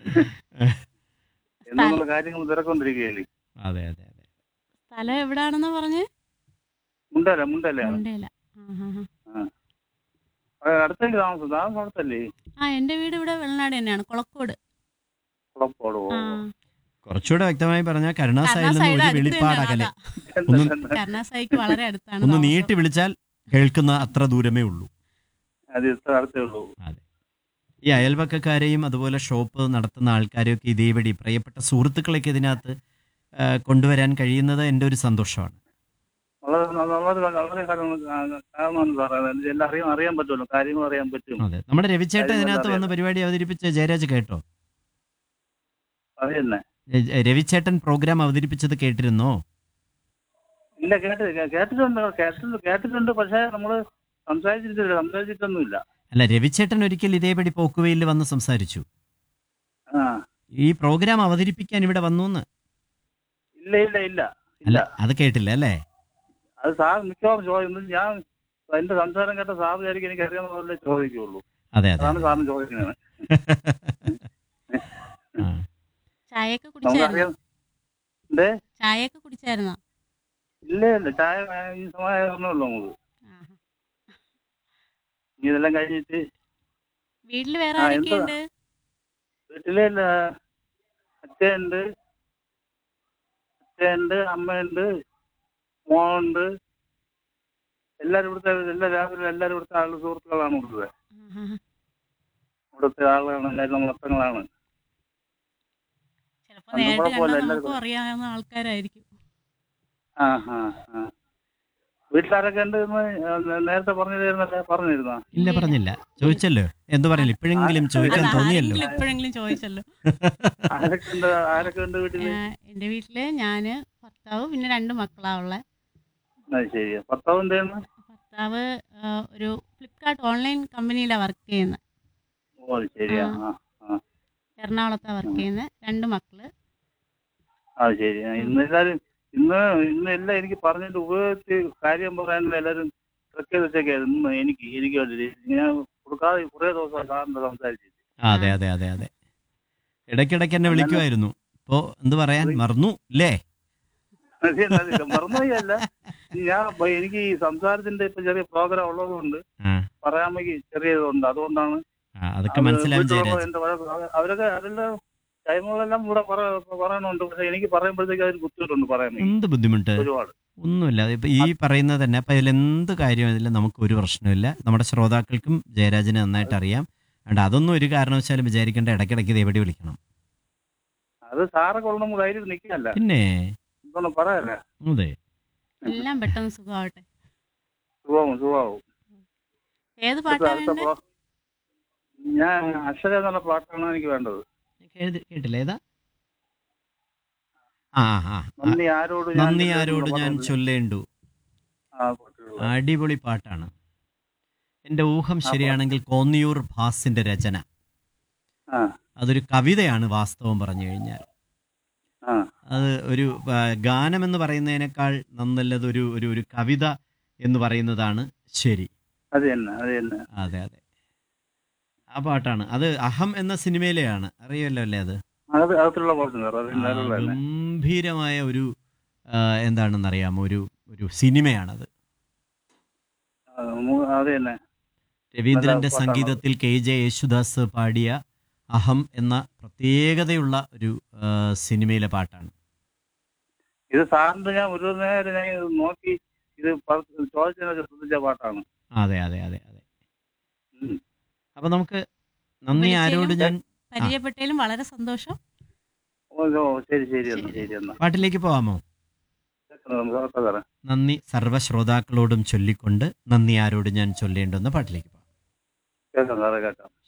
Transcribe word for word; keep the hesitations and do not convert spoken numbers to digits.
എന്നുള്ള കാര്യങ്ങൾ തിരക്കൊണ്ടിരിക്കുകയല്ലേ. അതെ അതെ അതെ. സ്ഥലം എവിടാണെന്ന് പറഞ്ഞ്? മുണ്ടല്ല മുണ്ടല്ലേ. മുണ്ടേല. ആഹാ. ആ അടുത്തല്ലേ താമസം? താമസം അടുത്തല്ലേ? ആ എൻ്റെ വീട് ഇവിടെ വെള്ളനാട് തന്നെയാണ്, കൊളക്കോട്. കുളപ്പോട്. ആ കുറച്ചുകൂടെ വ്യക്തമായി പറഞ്ഞാൽ കരുണാസായിൽ നിന്ന് കരുണാസായിയുടെ ഒരു അടുത്ത് വെളിപ്പാട് തന്നെയാണ്. അകലെ. അതാ ഒന്ന് കരുണാസായിക്ക് വളരെ അടുത്താണ് ഒന്ന് താമസം. നീട്ടി വിളിച്ചാൽ കേൾക്കുന്ന അത്ര ദൂരമേ ഉള്ളൂ. അത് ഇത്ര അടുത്തേ ഉള്ളൂ. അതെ. ഈ അയൽവക്കക്കാരെയും അതുപോലെ ഷോപ്പ് നടത്തുന്ന ആൾക്കാരെയൊക്കെ ഇതേപടി പ്രിയപ്പെട്ട സുഹൃത്തുക്കളൊക്കെ ഇതിനകത്ത് ആ, കൊണ്ടുവരാൻ കഴിയുന്നത് എൻ്റെ ഒരു സന്തോഷമാണ്. വളരെ വളരെ വളരെ കാരണമാണ് സാറേ. എല്ലാം അറിയാൻ അറിയാൻ പറ്റുമല്ലോ, കാര്യങ്ങൾ അറിയാൻ പറ്റും. അതെ, നമ്മുടെ രവിച്ചേട്ടൻ കാര്യങ്ങൾ ഇതിനകത്ത് വന്ന് അറിയാം. പരിപാടി അവതരിപ്പിച്ച ജയരാജ് കേട്ടോ? അത് തന്നെ. ഏ, രവിച്ചേട്ടൻ പ്രോഗ്രാം അവതരിപ്പിച്ചത് കേട്ടിരുന്നോ? ഇല്ല, കേട്ട് കേട്ടിട്ടുണ്ട് കേട്ടിട്ടുണ്ട് കേട്ടിട്ടുണ്ട് പക്ഷേ നമ്മള് സംസാരിച്ചിട്ടില്ല സംസാരിച്ചിട്ടൊന്നുമില്ല. അല്ല, രവിച്ചേട്ടൻ ഒരിക്കൽ ഇതേപടി പോക്കുവെയിൽ വന്ന് സംസാരിച്ചു. ആ ഈ പ്രോഗ്രാം അവതരിപ്പിക്കാൻ ഇവിടെ വന്നു എന്ന്. ഇല്ല ഇല്ല ഇല്ല അല്ല, ഇല്ല. അത് കേട്ടില്ല അല്ലേ? അത് സാർ മിക്കവാറും ചോദിക്കുന്നത് ഞാൻ എന്റെ സംസാരം കേട്ട സാർ വിചാരിക്കും എനിക്ക് അറിയാവുന്ന പോലെ ചോദിക്കുള്ളൂ. അതെ അതെ. അതാണ് സാറിന് ചോദിക്കുന്നത്. ആ. ചായയൊക്കെ നമുക്ക് കുടിച്ചായിരുന്നോ? അറിയാം. എന്തേ? ചായയൊക്കെ കുടിച്ചായിരുന്നോ? ഇല്ല ഇല്ല ചായ ഈ സമയം പറഞ്ഞുള്ളൂ നമുക്ക്. ആഹാ. ഇനി ഇതെല്ലാം കഴിഞ്ഞിട്ട് വീട്ടില് വേറെ ആ എന്താ ആരൊക്കെയുണ്ട്? വീട്ടിലെ അച്ഛനുണ്ട് അച്ഛനുണ്ട് അമ്മയുണ്ട് മോനുണ്ട്. എല്ലാവരും ഇവിടുത്തെ എല്ലാ രാവിലെ എല്ലാവരും ഇവിടുത്തെ ആള് സുഹൃത്തുക്കളാണ് ഇവിടുത്തെ ആഹാ. ഇവിടുത്തെ ആളുകളാണ് എല്ലാവരും നമ്മൾ മൊത്തങ്ങളാണ്. ചിലപ്പോ അതൊന്നും നേരിട്ട് കുഴപ്പമില്ല. കണ്ടാൽ എല്ലാവർക്കും നമുക്കും അറിയാവുന്ന ആൾക്കാരായിരിക്കും. ആ ആ ആ വീട്ടിലാരൊക്കെ ഉണ്ട് എന്ന് നേരത്തെ പറഞ്ഞിരുന്നല്ലേ? പറഞ്ഞിരുന്നോ? ഇല്ല, ഇല്ല. പറഞ്ഞില്ല. ചോദിച്ചല്ലോ, എന്തു പറയില്ല, ഇപ്പോഴെങ്കിലും ചോദിക്കാൻ അത് തോന്നിയല്ലോ. ആരെങ്കിലും എപ്പോഴെങ്കിലും ചോദിച്ചല്ലോ. ആരൊക്കെ ഉണ്ട് ആരൊക്കെ ഉണ്ട് വീട്ടില്? ആ, എൻ്റെ വീട്ടില് ഞാന്, ഭർത്താവ്, പിന്നെ രണ്ട് മക്കളാ ഉള്ളെ. അത് ശരിയാ. ഭർത്താവ് എന്തായിരുന്നു? ഭർത്താവ് ആ, ഒരു ഫ്ലിപ്കാർട്ട് ഓൺലൈൻ കമ്പനിയിലാണ് വർക്ക് ചെയ്യുന്നത്. ഓ അത് ശരിയാ. ആ ആ എറണാകുളത്താണ് വർക്ക് ചെയ്യുന്നത്. രണ്ട് മക്കള്. അത് ശരിയാ. ഉം. ഇന്ന് എല്ലാരും ഇന്ന് ഇന്ന് എല്ലാം എനിക്ക് പറഞ്ഞിട്ട് ഉപയോഗിച്ച് കാര്യം പറയാനുള്ള എല്ലാവരും ട്രക്ക് ചെയ്ത് വെച്ചേക്കായിരുന്നു. ഇന്ന് എനിക്ക് എനിക്ക് വേണ്ടി ഞാൻ കൊടുക്കാതെ കുറേ ദിവസം സാറിന്റെ സംസാരിച്ചിട്ട്. ആ അതെ അതെ അതെ അതെ. ഇടയ്ക്കിടയ്ക്ക് എന്നെ അങ്ങനെ വിളിക്കുമായിരുന്നു. ഇപ്പോ എന്ത് പറയാൻ, വിളി- മറന്നു അല്ലേ? അതെ, അതെ, മറന്നുപോയല്ല. ഞാൻ ഇപ്പൊ എനിക്ക് ഈ സംസാരത്തിന്റെ ഇപ്പൊ ചെറിയ പ്രോഗ്രാം ഉള്ളത് കൊണ്ട് ആ പറയാമെങ്കിൽ ചെറിയ ഇതുണ്ട്. അതുകൊണ്ടാണ് ആ, അതൊക്കെ അത് മനസ്സിലാവും വീട്ടിലുള്ള ജയരാജ്. എന്റെ വഴക്ക് അവരൊക്കെ അതെല്ലാം ടൈമുകളെല്ലാം ഇവിടെ പറ- പറയണുണ്ട്. പക്ഷെ എനിക്ക് പറയുമ്പോഴത്തേക്ക് അതിന് ബുദ്ധിമുട്ടുണ്ട് പറയാമെങ്കിൽ എന്ത് ബുദ്ധിമുട്ട്? ഒരുപാട്. ഒന്നുമില്ല. ഇപ്പൊ ഈ പറയുന്നത് തന്നെ, അപ്പൊ ഇതിലെന്ത് കാര്യമില്ല, നമുക്ക് ഒരു പ്രശ്നമില്ല. നമ്മുടെ ശ്രോതാക്കൾക്കും ജയരാജിനെ നന്നായിട്ട് അറിയാം. അതുകൊണ്ട് അതൊന്നും ഒരു കാരണവശാലും വിചാരിക്കേണ്ട. ഇടയ്ക്കിടയ്ക്ക് ഇതേപടി വിളിക്കണം. അത് സാറൊക്കെ ഉള്ള നമ്മൾ ധൈര്യം നിൽക്കുകയല്ല. പിന്നെ ഇതൊന്നും പറയല്ല. അതെ. എല്ലാം പെട്ടെന്ന് സുഖമാവട്ടെ. സുഖമാവും സുഖമാവും. ഏത് അടുത്ത പാട്ടാ അടുത്ത വേണ്ടേ? പ്രോ ഞാൻ അക്ഷര എന്നുള്ള പാട്ടാണ് എനിക്ക് വേണ്ടത്. കേട്ട്- കേട്ടില്ല, ഏതാ? ആ ആ ആ. നന്ദി ആരോട് ഞാൻ നന്ദി ചൊല്ലേണ്ടു ആരോട് എന്നുള്ള ഞാൻ പാട്ടുണ്ട്. ചൊല്ലേണ്ടു. ആ പാട്ടുള്ള അടിപൊളി പാട്ടാണ്. എൻ്റെ ഊഹം ആ പാട്ട്. ശരിയാണെങ്കിൽ കോന്നിയൂർ ഭാസിന്റെ രചന. ആ അതൊരു കവിതയാണ് വാസ്തവം പറഞ്ഞു കഴിഞ്ഞാൽ. ആ അത് ഒരു ആ, ഗാനം എന്ന് പറയുന്നതിനേക്കാൾ നന്നല്ലത് ഒരു ഒരു ഒരു കവിത എന്ന് പറയുന്നതാണ് ശരി. അത് തന്നെ അത് തന്നെ. അതെ അതെ, ആ പാട്ടാണ്. അത് അഹം എന്ന സിനിമയിലെയാണ്, അറിയുമല്ലോ അല്ലേ? അത് അത് അകത്തുള്ള പാട്ട് സാർ. അത് ആ, നല്ല തന്നെ. ഗംഭീരമായ ഒരു ആ, എന്താണെന്നറിയാമോ, ഒരു ഒരു സിനിമയാണത്. ആ, മു- അത് തന്നെ. രവീന്ദ്രന്റെ നല്ല പാട്ടാണ് അത്. സംഗീതത്തിൽ കെ ജെ യേശുദാസ് പാടിയ അഹം എന്ന പ്രത്യേകതയുള്ള ഒരു ആ, സിനിമയിലെ പാട്ടാണ്. ഇത് സാറിന്റെ ഞാൻ ഒരു നേരം ഞാൻ ഇത് നോക്കി ഇത് പ- ചോദിച്ചതിനൊക്കെ ശ്രദ്ധിച്ച പാട്ടാണ്. അതെ അതെ അതെ അതെ. ഉം. അപ്പൊ നമുക്ക് നന്ദി ആരോട് വിളിച്ചതിലും ഞാൻ ആ പരിചയപ്പെട്ടതിലും വളരെ സന്തോഷം. ഓ ഓ, ശരി ശരി എന്നാ ശരി. ശരി എന്നാ പാട്ടിലേക്ക് പോവാമോ? നമുക്ക് ഓർക്കാം സാറേ. നന്ദി സർവ്വശ്രോതാക്കളോടും ചൊല്ലിക്കൊണ്ട് നന്ദി ആരോട് ഞാൻ ചൊല്ലേണ്ടുന്ന പാട്ടിലേക്ക് പോവാം. കേൾക്കാം സാറേ കേൾക്കാം.